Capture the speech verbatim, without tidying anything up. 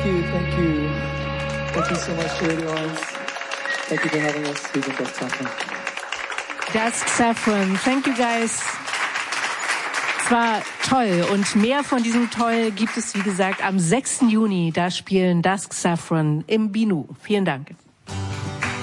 Thank you, thank you. Thank you so much, Radio eins. Thank you for having us. Wir sind Dusk Saffron. Dusk Saffron. Thank you, guys. Es war toll und mehr von diesem Toll gibt es, wie gesagt, am sechsten Juni. Da spielen Dusk Saffron im Binu. Vielen Dank.